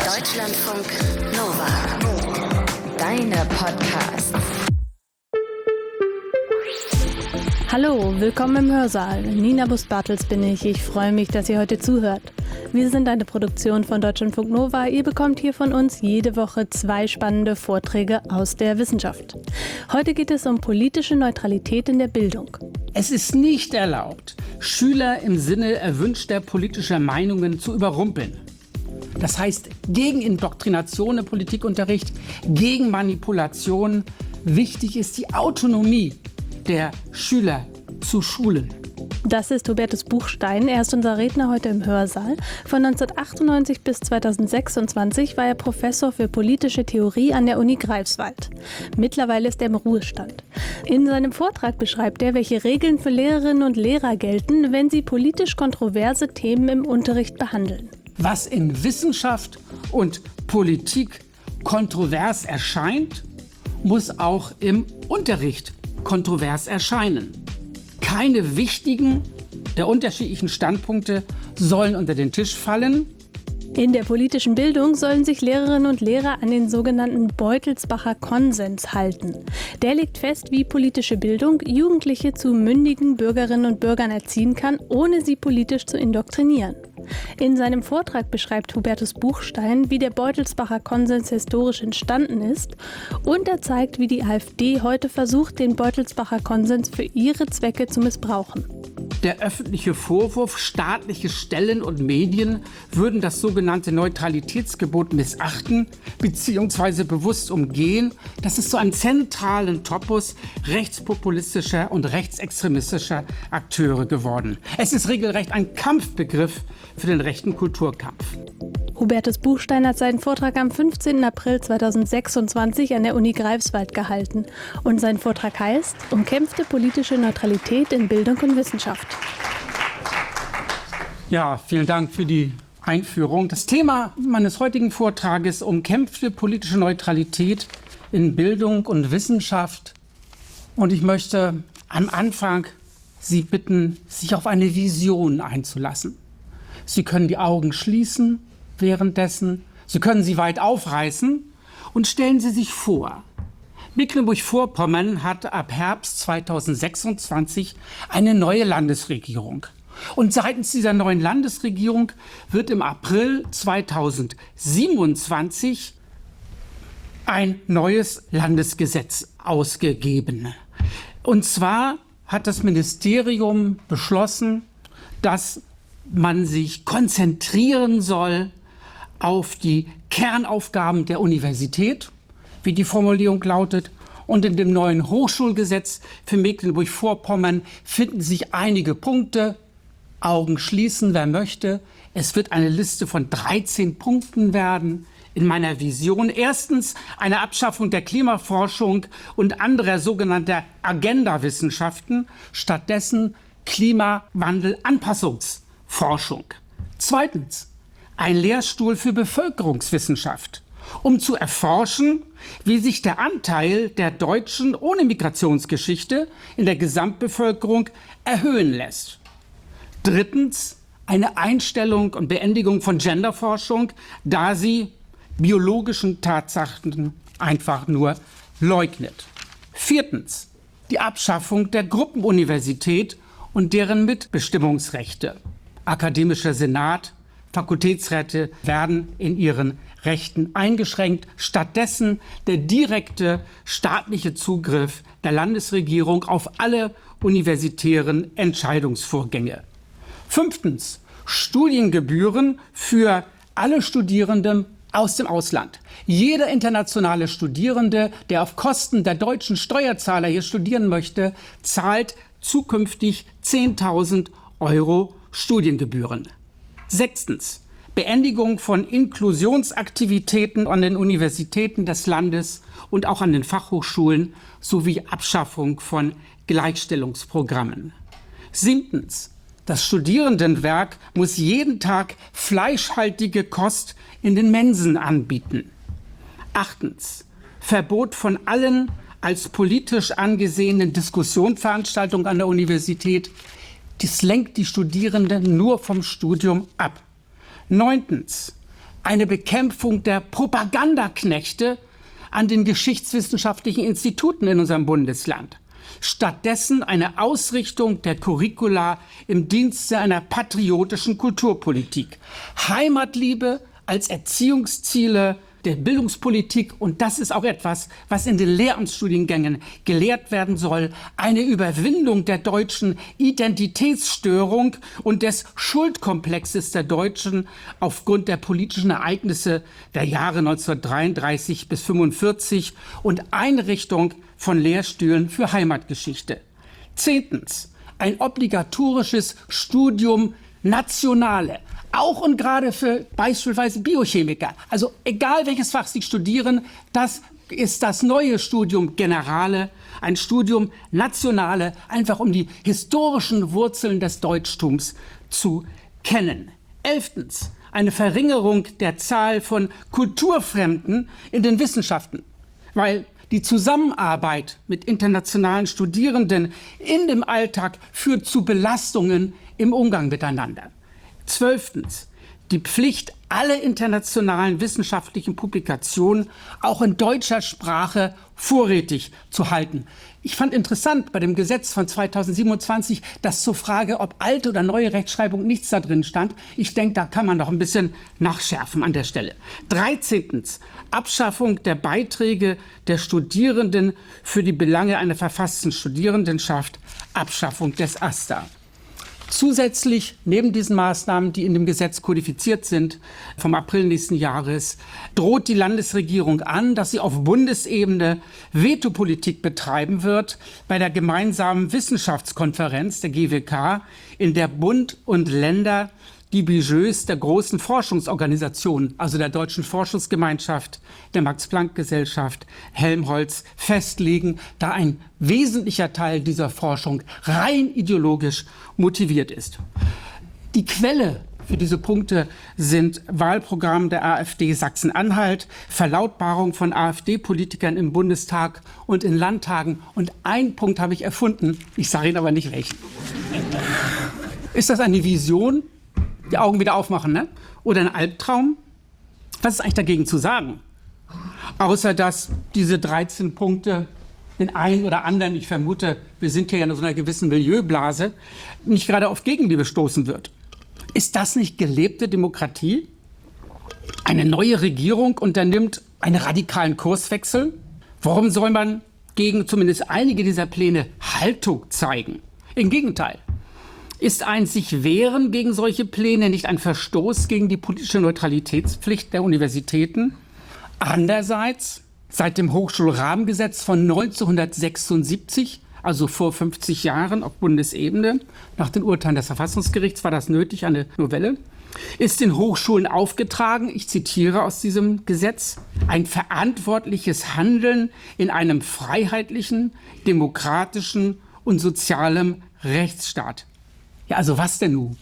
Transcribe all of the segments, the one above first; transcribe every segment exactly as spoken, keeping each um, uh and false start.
Deutschlandfunk Nova. Deine Podcasts. Hallo, willkommen im Hörsaal. Nina Bust-Bartels bin ich. Ich freue mich, dass ihr heute zuhört. Wir sind eine Produktion von Deutschlandfunk Nova. Ihr bekommt hier von uns jede Woche zwei spannende Vorträge aus der Wissenschaft. Heute geht es um politische Neutralität in der Bildung. Es ist nicht erlaubt, Schüler im Sinne erwünschter politischer Meinungen zu überrumpeln. Das heißt, gegen Indoktrination im Politikunterricht, gegen Manipulation. Wichtig ist die Autonomie der Schüler zu schulen. Das ist Hubertus Buchstein. Er ist unser Redner heute im Hörsaal. Von neunzehnhundertachtundneunzig bis zweitausendsechsundzwanzig war er Professor für politische Theorie an der Uni Greifswald. Mittlerweile ist er im Ruhestand. In seinem Vortrag beschreibt er, welche Regeln für Lehrerinnen und Lehrer gelten, wenn sie politisch kontroverse Themen im Unterricht behandeln. Was in Wissenschaft und Politik kontrovers erscheint, muss auch im Unterricht kontrovers erscheinen. Keine wichtigen der unterschiedlichen Standpunkte sollen unter den Tisch fallen. In der politischen Bildung sollen sich Lehrerinnen und Lehrer an den sogenannten Beutelsbacher Konsens halten. Der legt fest, wie politische Bildung Jugendliche zu mündigen Bürgerinnen und Bürgern erziehen kann, ohne sie politisch zu indoktrinieren. In seinem Vortrag beschreibt Hubertus Buchstein, wie der Beutelsbacher Konsens historisch entstanden ist, und er zeigt, wie die AfD heute versucht, den Beutelsbacher Konsens für ihre Zwecke zu missbrauchen. Der öffentliche Vorwurf, staatliche Stellen und Medien würden das sogenannte Neutralitätsgebot missachten bzw. bewusst umgehen, das ist zu einem zentralen Topos rechtspopulistischer und rechtsextremistischer Akteure geworden. Es ist regelrecht ein Kampfbegriff für den rechten Kulturkampf. Hubertus Buchstein hat seinen Vortrag am fünfzehnten April zweitausendsechsundzwanzig an der Uni Greifswald gehalten. Und sein Vortrag heißt Umkämpfte politische Neutralität in Bildung und Wissenschaft. Ja, vielen Dank für die Einführung. Das Thema meines heutigen Vortrages: Umkämpfte politische Neutralität in Bildung und Wissenschaft. Und ich möchte am Anfang Sie bitten, sich auf eine Vision einzulassen. Sie können die Augen schließen währenddessen. Sie können sie weit aufreißen und stellen Sie sich vor, Mecklenburg-Vorpommern hat ab Herbst zweitausendsechsundzwanzig eine neue Landesregierung. Und seitens dieser neuen Landesregierung wird im April zweitausendsiebenundzwanzig ein neues Landesgesetz ausgegeben. Und zwar hat das Ministerium beschlossen, dass man sich konzentrieren soll auf die Kernaufgaben der Universität, wie die Formulierung lautet. Und in dem neuen Hochschulgesetz für Mecklenburg-Vorpommern finden sich einige Punkte. Augen schließen, wer möchte. Es wird eine Liste von dreizehn Punkten werden in meiner Vision. Erstens eine Abschaffung der Klimaforschung und anderer sogenannter Agenda-Wissenschaften. Stattdessen Klimawandel-Anpassungsforschung. Zweitens ein Lehrstuhl für Bevölkerungswissenschaft, um zu erforschen, wie sich der Anteil der Deutschen ohne Migrationsgeschichte in der Gesamtbevölkerung erhöhen lässt. Drittens eine Einstellung und Beendigung von Genderforschung, da sie biologischen Tatsachen einfach nur leugnet. Viertens die Abschaffung der Gruppenuniversität und deren Mitbestimmungsrechte. Akademischer Senat, Fakultätsräte werden in ihren Rechten eingeschränkt. Stattdessen der direkte staatliche Zugriff der Landesregierung auf alle universitären Entscheidungsvorgänge. Fünftens Studiengebühren für alle Studierenden aus dem Ausland. Jeder internationale Studierende, der auf Kosten der deutschen Steuerzahler hier studieren möchte, zahlt zukünftig zehntausend Euro Studiengebühren. Sechstens Beendigung von Inklusionsaktivitäten an den Universitäten des Landes und auch an den Fachhochschulen sowie Abschaffung von Gleichstellungsprogrammen. Siebtens Das Studierendenwerk muss jeden Tag fleischhaltige Kost in den Mensen anbieten. Achtens Verbot von allen als politisch angesehenen Diskussionsveranstaltungen an der Universität. Das lenkt die Studierenden nur vom Studium ab. Neuntens eine Bekämpfung der Propagandaknechte an den geschichtswissenschaftlichen Instituten in unserem Bundesland. Stattdessen eine Ausrichtung der Curricula im Dienste einer patriotischen Kulturpolitik. Heimatliebe als Erziehungsziele der Bildungspolitik, und das ist auch etwas, was in den Lehramtsstudiengängen gelehrt werden soll, eine Überwindung der deutschen Identitätsstörung und des Schuldkomplexes der Deutschen aufgrund der politischen Ereignisse der Jahre neunzehnhundertdreiunddreißig bis fünfundvierzig und Einrichtung von Lehrstühlen für Heimatgeschichte. Zehntens, ein obligatorisches Studium Nationale. Auch und gerade für beispielsweise Biochemiker. Also egal welches Fach Sie studieren, das ist das neue Studium Generale, ein Studium Nationale, einfach um die historischen Wurzeln des Deutschtums zu kennen. Elftens, eine Verringerung der Zahl von Kulturfremden in den Wissenschaften, weil die Zusammenarbeit mit internationalen Studierenden in dem Alltag führt zu Belastungen im Umgang miteinander. Zwölftens, die Pflicht, alle internationalen wissenschaftlichen Publikationen auch in deutscher Sprache vorrätig zu halten. Ich fand interessant bei dem Gesetz von zweitausendsiebenundzwanzig, dass zur Frage, ob alte oder neue Rechtschreibung, nichts da drin stand. Ich denke, da kann man noch ein bisschen nachschärfen an der Stelle. Dreizehntens, Abschaffung der Beiträge der Studierenden für die Belange einer verfassten Studierendenschaft, Abschaffung des AStA. Zusätzlich, neben diesen Maßnahmen, die in dem Gesetz kodifiziert sind, vom April nächsten Jahres, droht die Landesregierung an, dass sie auf Bundesebene Vetopolitik betreiben wird bei der gemeinsamen Wissenschaftskonferenz der G W K, in der Bund und Länder die Budgets der großen Forschungsorganisationen, also der Deutschen Forschungsgemeinschaft, der Max-Planck-Gesellschaft, Helmholtz, festlegen, da ein wesentlicher Teil dieser Forschung rein ideologisch motiviert ist. Die Quelle für diese Punkte sind Wahlprogramm der AfD Sachsen-Anhalt, Verlautbarung von AfD-Politikern im Bundestag und in Landtagen. Und einen Punkt habe ich erfunden, ich sage Ihnen aber nicht welchen. Ist das eine Vision? Die Augen wieder aufmachen, ne? Oder ein Albtraum? Was ist eigentlich dagegen zu sagen? Außer dass diese dreizehn Punkte den einen oder anderen, ich vermute, wir sind hier ja in so einer gewissen Milieublase, nicht gerade auf Gegenliebe stoßen wird. Ist das nicht gelebte Demokratie? Eine neue Regierung unternimmt einen radikalen Kurswechsel? Warum soll man gegen zumindest einige dieser Pläne Haltung zeigen? Im Gegenteil. Ist ein sich wehren gegen solche Pläne nicht ein Verstoß gegen die politische Neutralitätspflicht der Universitäten? Andererseits, seit dem Hochschulrahmengesetz von neunzehnhundertsechsundsiebzig, also vor fünfzig Jahren auf Bundesebene, nach den Urteilen des Verfassungsgerichts war das nötig, eine Novelle, ist den Hochschulen aufgetragen, ich zitiere aus diesem Gesetz, ein verantwortliches Handeln in einem freiheitlichen, demokratischen und sozialen Rechtsstaat. Ja, also was denn nun?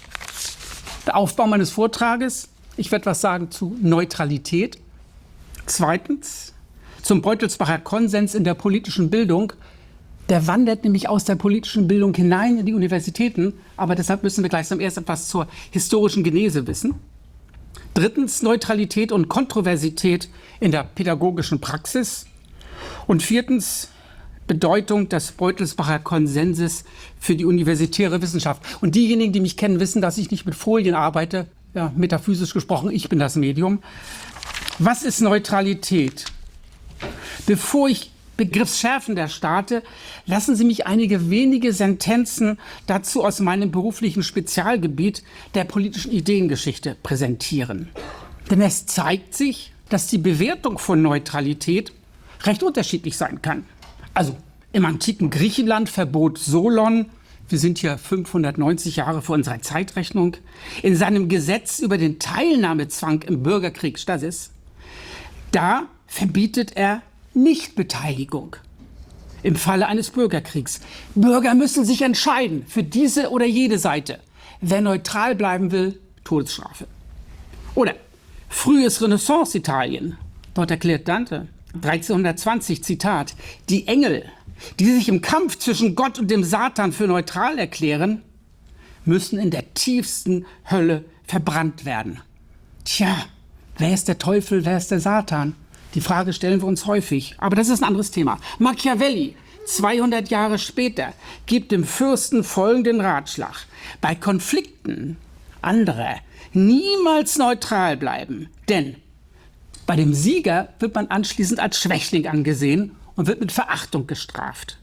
Der Aufbau meines Vortrages, ich werde was sagen zu Neutralität. Zweitens, zum Beutelsbacher Konsens in der politischen Bildung. Der wandert nämlich aus der politischen Bildung hinein in die Universitäten, aber deshalb müssen wir gleich zum ersten etwas zur historischen Genese wissen. Drittens, Neutralität und Kontroversität in der pädagogischen Praxis. Und viertens, Bedeutung des Beutelsbacher Konsenses für die universitäre Wissenschaft. Und diejenigen, die mich kennen, wissen, dass ich nicht mit Folien arbeite. Ja, metaphysisch gesprochen, ich bin das Medium. Was ist Neutralität? Bevor ich begriffsschärfender starte, lassen Sie mich einige wenige Sentenzen dazu aus meinem beruflichen Spezialgebiet der politischen Ideengeschichte präsentieren. Denn es zeigt sich, dass die Bewertung von Neutralität recht unterschiedlich sein kann. Also im antiken Griechenland verbot Solon, wir sind hier fünfhundertneunzig Jahre vor unserer Zeitrechnung, in seinem Gesetz über den Teilnahmezwang im Bürgerkrieg Stasis, da verbietet er Nichtbeteiligung im Falle eines Bürgerkriegs. Bürger müssen sich entscheiden für diese oder jede Seite. Wer neutral bleiben will, Todesstrafe. Oder frühes Renaissance-Italien. Dort erklärt Dante, dreizehnhundertzwanzig, Zitat, die Engel, die sich im Kampf zwischen Gott und dem Satan für neutral erklären, müssen in der tiefsten Hölle verbrannt werden. Tja, Wer ist der Teufel, wer ist der Satan? Die Frage stellen wir uns häufig, aber das ist ein anderes Thema. Machiavelli, zweihundert Jahre später, gibt dem Fürsten folgenden Ratschlag: Bei Konflikten anderer niemals neutral bleiben, denn bei dem Sieger wird man anschließend als Schwächling angesehen und wird mit Verachtung gestraft.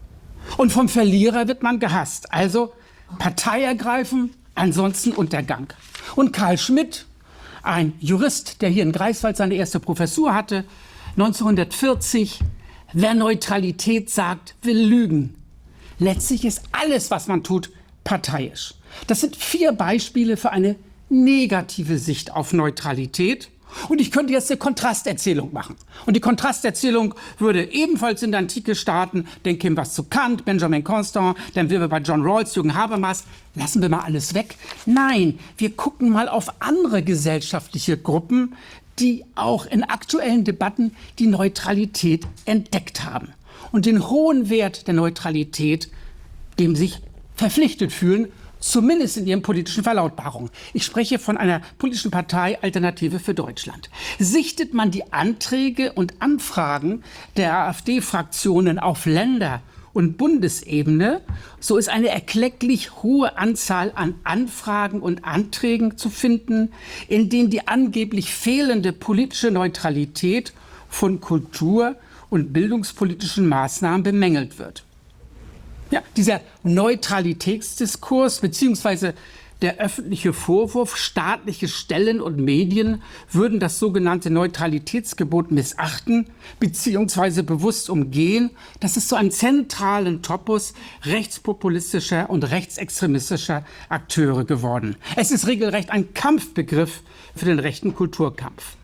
Und vom Verlierer wird man gehasst, also Partei ergreifen, ansonsten Untergang. Und Karl Schmidt, ein Jurist, der hier in Greifswald seine erste Professur hatte, neunzehnhundertvierzig, wer Neutralität sagt, will lügen. Letztlich ist alles, was man tut, parteiisch. Das sind vier Beispiele für eine negative Sicht auf Neutralität. Und ich könnte jetzt eine Kontrasterzählung machen. Und die Kontrasterzählung würde ebenfalls in der Antike starten. Denken wir was zu Kant, Benjamin Constant, dann wären wir bei John Rawls, Jürgen Habermas. Lassen wir mal alles weg. Nein, wir gucken mal auf andere gesellschaftliche Gruppen, die auch in aktuellen Debatten die Neutralität entdeckt haben und den hohen Wert der Neutralität, dem sich verpflichtet fühlen, zumindest in ihren politischen Verlautbarungen. Ich spreche von einer politischen Partei Alternative für Deutschland. Sichtet man die Anträge und Anfragen der AfD-Fraktionen auf Länder- und Bundesebene, so ist eine erklecklich hohe Anzahl an Anfragen und Anträgen zu finden, in denen die angeblich fehlende politische Neutralität von kultur- und bildungspolitischen Maßnahmen bemängelt wird. Ja, dieser Neutralitätsdiskurs bzw. der öffentliche Vorwurf, staatliche Stellen und Medien würden das sogenannte Neutralitätsgebot missachten bzw. bewusst umgehen, das ist zu einem zentralen Topos rechtspopulistischer und rechtsextremistischer Akteure geworden. Es ist regelrecht ein Kampfbegriff für den rechten Kulturkampf.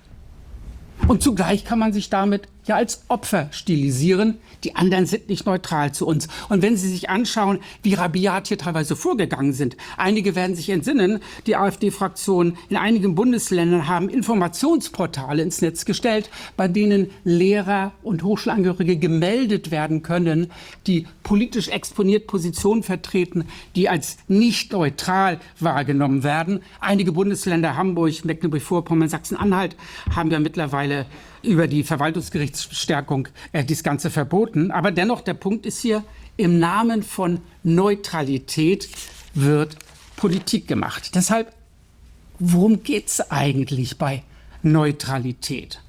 Und zugleich kann man sich damit ja als Opfer stilisieren. Die anderen sind nicht neutral zu uns. Und wenn Sie sich anschauen, wie rabiat hier teilweise vorgegangen sind, einige werden sich entsinnen, die AfD-Fraktionen in einigen Bundesländern haben Informationsportale ins Netz gestellt, bei denen Lehrer und Hochschulangehörige gemeldet werden können, die politisch exponiert Positionen vertreten, die als nicht neutral wahrgenommen werden. Einige Bundesländer, Hamburg, Mecklenburg-Vorpommern, Sachsen-Anhalt, haben ja mittlerweile über die Verwaltungsgerichtsstärkung äh, das Ganze verboten. Aber dennoch, der Punkt ist hier, im Namen von Neutralität wird Politik gemacht. Deshalb, worum geht es eigentlich bei Neutralität?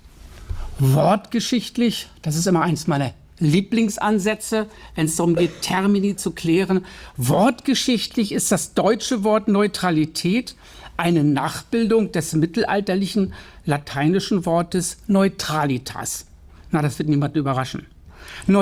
Wortgeschichtlich, das ist immer eins meiner Lieblingsansätze, wenn es darum geht, Termini zu klären. Wortgeschichtlich ist das deutsche Wort Neutralität eine Nachbildung des mittelalterlichen lateinischen Wortes neutralitas. Na, das wird niemanden überraschen.